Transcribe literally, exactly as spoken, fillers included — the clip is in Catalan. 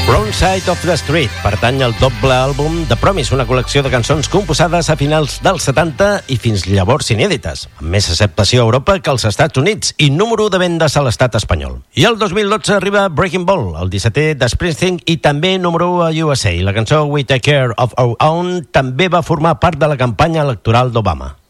Wrong Side of the Street pertany al doble àlbum The Promise, una col·lecció de cançons composades a finals dels setanta i fins llavors inèdites, amb més acceptació a Europa que als Estats Units i número de vendes a l'estat espanyol. I el dos mil dotze arriba Breaking Ball, el dissetè de Springsteen i també número u a U S A. La cançó We Take Care of Our Own també va formar part de la campanya electoral d'Obama.